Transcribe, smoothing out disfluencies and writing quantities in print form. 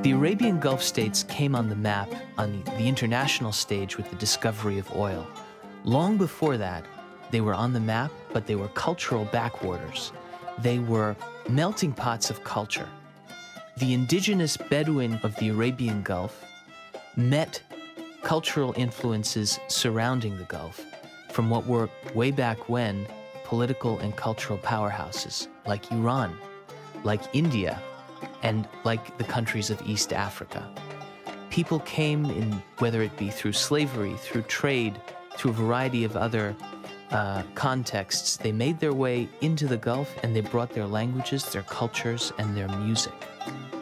The Arabian Gulf states came on the map on the international stage with the discovery of oil. Long before that, they were on the map, but they were cultural backwaters. They were melting pots of culture. The indigenous Bedouin of the Arabian Gulf met cultural influences surrounding the Gulf from what were, way back when, political and cultural powerhouses like Iran, like India, and like the countries of East Africa. People came in, whether it be through slavery, through trade, through a variety of other contexts, they made their way into the Gulf and they brought their languages, their cultures, and their music.